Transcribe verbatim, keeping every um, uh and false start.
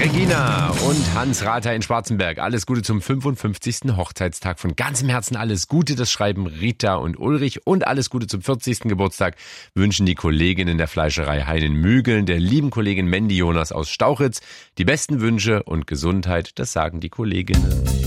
Regina und Hans Rather in Schwarzenberg. Alles Gute zum fünfundfünfzigsten Hochzeitstag. Von ganzem Herzen alles Gute. Das schreiben Rita und Ulrich. Und alles Gute zum vierzigsten Geburtstag wünschen die Kolleginnen der Fleischerei Heinen Mügeln, der lieben Kollegin Mandy Jonas aus Stauchitz. Die besten Wünsche und Gesundheit, das sagen die Kolleginnen.